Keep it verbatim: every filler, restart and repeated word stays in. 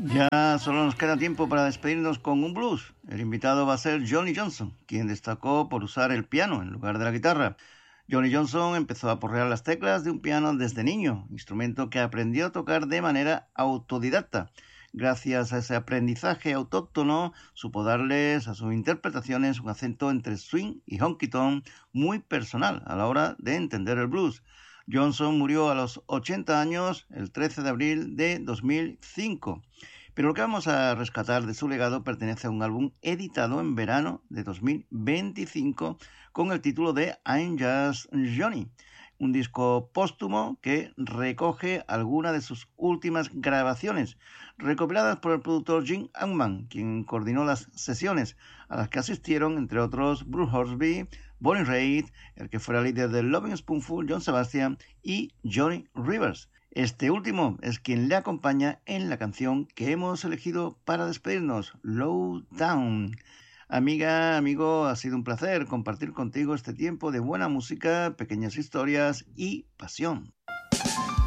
Ya solo nos queda tiempo para despedirnos con un blues. El invitado va a ser Johnny Johnson, quien destacó por usar el piano en lugar de la guitarra. Johnny Johnson empezó a porrear las teclas de un piano desde niño, instrumento que aprendió a tocar de manera autodidacta. Gracias a ese aprendizaje autóctono, supo darles a sus interpretaciones un acento entre swing y honky tonk muy personal a la hora de entender el blues. Johnson murió a los ochenta años el trece de abril de dos mil cinco. Pero lo que vamos a rescatar de su legado pertenece a un álbum editado en verano de dos mil veinticinco con el título de I'm Just Johnny, un disco póstumo que recoge algunas de sus últimas grabaciones, recopiladas por el productor Jim Angman, quien coordinó las sesiones a las que asistieron, entre otros, Bruce Horsby, Bonnie Raitt, el que fuera líder de Loving Spoonful, John Sebastian, y Johnny Rivers. Este último es quien le acompaña en la canción que hemos elegido para despedirnos, Low Down. Amiga, amigo, ha sido un placer compartir contigo este tiempo de buena música, pequeñas historias y pasión.